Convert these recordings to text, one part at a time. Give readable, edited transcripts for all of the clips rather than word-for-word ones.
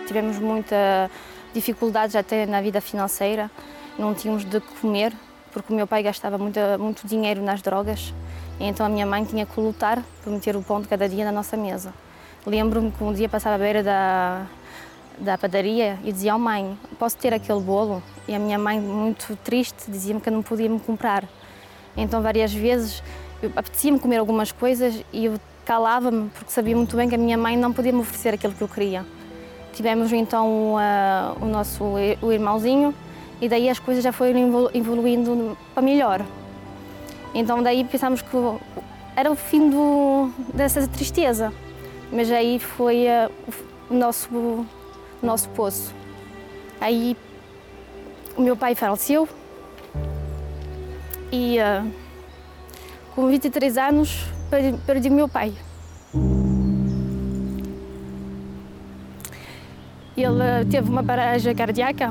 tivemos muita dificuldades até na vida financeira, não tínhamos de comer, porque o meu pai gastava muito dinheiro nas drogas, e então a minha mãe tinha que lutar por meter o pão de cada dia na nossa mesa. Lembro-me que um dia passava à beira da padaria e dizia: "Oh mãe, posso ter aquele bolo?" E a minha mãe, muito triste, dizia-me que não podia me comprar. Então várias vezes apetecia-me comer algumas coisas e eu calava-me, porque sabia muito bem que a minha mãe não podia me oferecer aquilo que eu queria. Tivemos então o irmãozinho, e daí as coisas já foram evoluindo para melhor. Então daí pensámos que era o fim dessa tristeza, mas aí foi o nosso poço. Aí o meu pai faleceu e com 23 anos perdi o meu pai. Ele teve uma paragem cardíaca.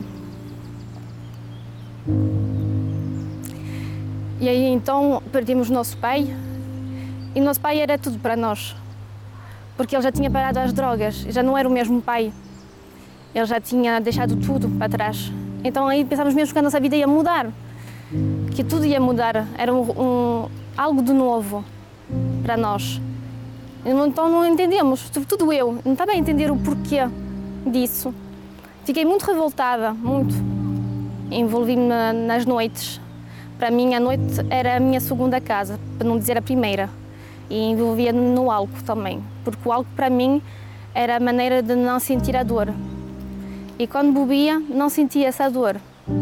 E aí então perdemos o nosso pai, e o nosso pai era tudo para nós, porque ele já tinha parado as drogas, já não era o mesmo pai, ele já tinha deixado tudo para trás. Então aí pensámos mesmo que a nossa vida ia mudar, que tudo ia mudar, era algo de novo para nós. Então não entendemos, sobretudo eu, não estava a entender o porquê disso. Fiquei muito revoltada, muito. Envolvi-me nas noites. Para mim, a noite era a minha segunda casa, para não dizer a primeira. E envolvia-me no álcool também, porque o álcool para mim era a maneira de não sentir a dor. E quando bebia, não sentia essa dor.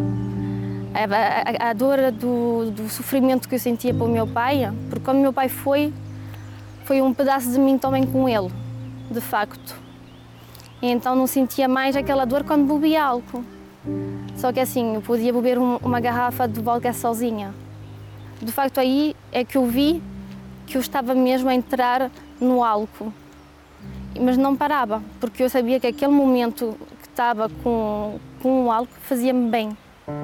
A dor do sofrimento que eu sentia pelo meu pai, porque quando meu pai foi um pedaço de mim também com ele, de facto. E então não sentia mais aquela dor quando bebia álcool. Só que assim, eu podia beber uma garrafa de vodka sozinha. De facto, aí é que eu vi que eu estava mesmo a entrar no álcool. Mas não parava, porque eu sabia que aquele momento que estava com o álcool fazia-me bem.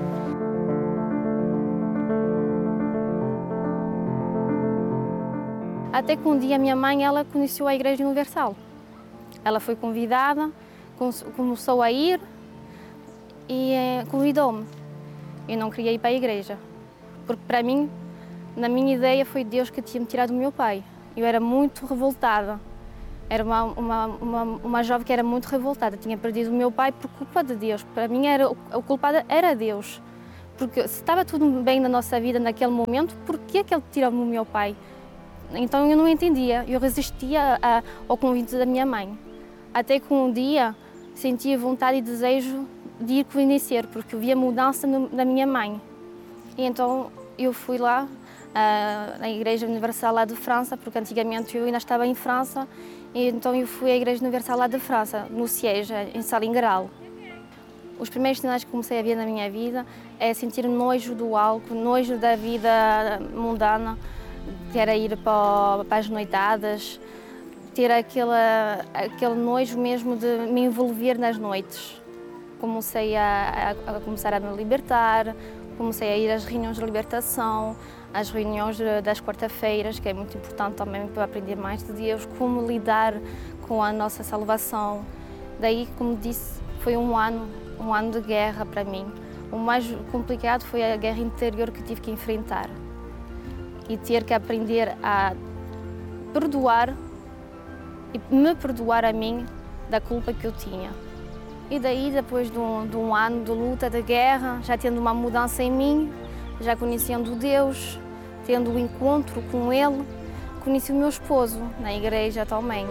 Até que um dia a minha mãe, ela conheceu a Igreja Universal. Ela foi convidada, começou a ir e convidou-me. Eu não queria ir para a igreja, porque para mim, na minha ideia, foi Deus que tinha me tirado o meu pai. Eu era muito revoltada. Era uma jovem que era muito revoltada. Tinha perdido o meu pai por culpa de Deus. Para mim, o culpado era Deus. Porque se estava tudo bem na nossa vida naquele momento, por que ele tirou-me o meu pai? Então eu não entendia. Eu resistia ao convite da minha mãe. Até que um dia sentia vontade e desejo de ir conhecer, porque eu via mudança na minha mãe. E então eu fui lá, na Igreja Universal lá de França, porque antigamente eu ainda estava em França, e então eu fui à Igreja Universal lá de França, no Siège, em Salingral. Os primeiros sinais que comecei a ver na minha vida é sentir nojo do álcool, nojo da vida mundana, que era ir para as noitadas, ter aquele nojo mesmo de me envolver nas noites. Comecei a começar a me libertar, comecei a ir às reuniões de libertação, às reuniões das quarta-feiras, que é muito importante também para aprender mais de Deus, como lidar com a nossa salvação. Daí, como disse, foi um ano de guerra para mim. O mais complicado foi a guerra interior que tive que enfrentar e ter que aprender a perdoar e me perdoar a mim da culpa que eu tinha. E daí, depois de um ano de luta, de guerra, já tendo uma mudança em mim, já conhecendo Deus, tendo um encontro com Ele, conheci o meu esposo na igreja também.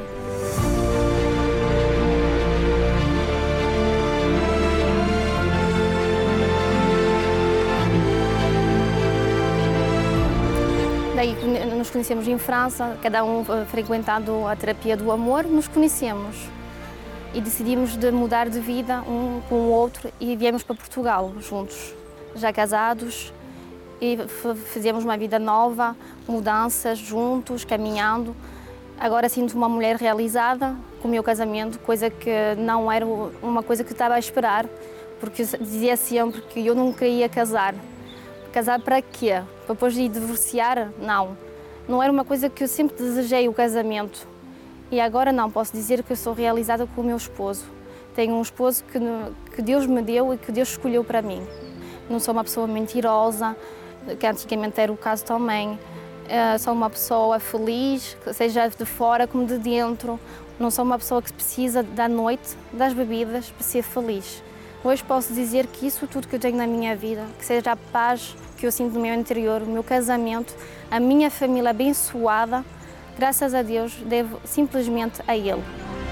Daí nos conhecemos em França, cada um frequentando a terapia do amor, nos conhecemos. E decidimos de mudar de vida um com o outro e viemos para Portugal juntos, já casados, e fizemos uma vida nova, mudanças juntos, caminhando. Agora sinto uma mulher realizada com o meu casamento, coisa que não era uma coisa que eu estava a esperar, porque eu dizia sempre que eu não queria casar. Casar para quê? Para depois de divorciar? Não. Não era uma coisa que eu sempre desejei, o casamento. E agora não, posso dizer que eu sou realizada com o meu esposo. Tenho um esposo que Deus me deu e que Deus escolheu para mim. Não sou uma pessoa mentirosa, que antigamente era o caso também. Sou uma pessoa feliz, seja de fora como de dentro. Não sou uma pessoa que precisa da noite, das bebidas, para ser feliz. Hoje posso dizer que isso tudo que eu tenho na minha vida, que seja a paz que eu sinto no meu interior, o meu casamento, a minha família abençoada, graças a Deus, devo simplesmente a Ele.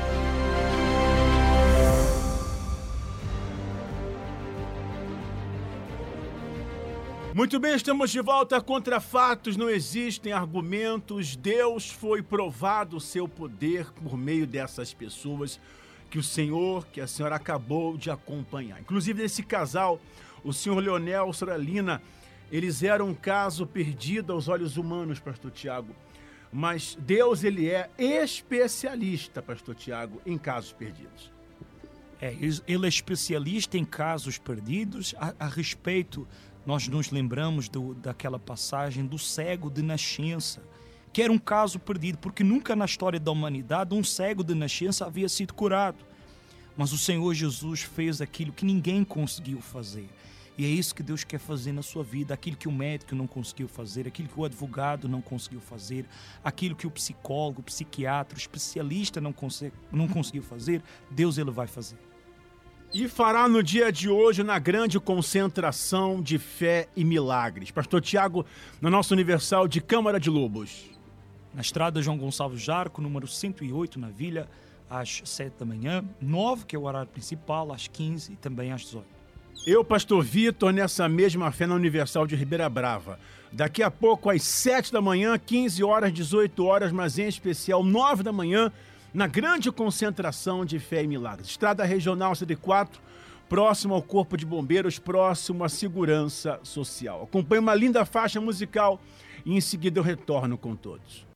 Muito bem, estamos de volta. Contra fatos não existem argumentos. Deus foi provado o seu poder por meio dessas pessoas que a senhora acabou de acompanhar. Inclusive, esse casal, o senhor Leonel e a senhora Lina, eles eram um caso perdido aos olhos humanos, pastor Tiago. Mas Deus, ele é especialista, pastor Tiago, em casos perdidos. Ele é especialista em casos perdidos. A respeito, nós nos lembramos daquela passagem do cego de nascença, que era um caso perdido, porque nunca na história da humanidade um cego de nascença havia sido curado. Mas o Senhor Jesus fez aquilo que ninguém conseguiu fazer. E é isso que Deus quer fazer na sua vida, aquilo que o médico não conseguiu fazer, aquilo que o advogado não conseguiu fazer, aquilo que o psicólogo, o psiquiatra, o especialista não conseguiu fazer, Deus ele vai fazer. E fará no dia de hoje na grande concentração de fé e milagres. Pastor Tiago, na nossa Universal de Câmara de Lobos. Na estrada João Gonçalves Jarco, número 108, na Vila, às 7 da manhã, 9, que é o horário principal, às 15 e também às 18. Eu, pastor Vitor, nessa mesma fé na Universal de Ribeira Brava. Daqui a pouco, às 7 da manhã, 15 horas, 18 horas, mas em especial 9 da manhã, na grande concentração de fé e milagres. Estrada Regional CD4, próximo ao Corpo de Bombeiros, próximo à Segurança Social. Acompanhe uma linda faixa musical e em seguida eu retorno com todos.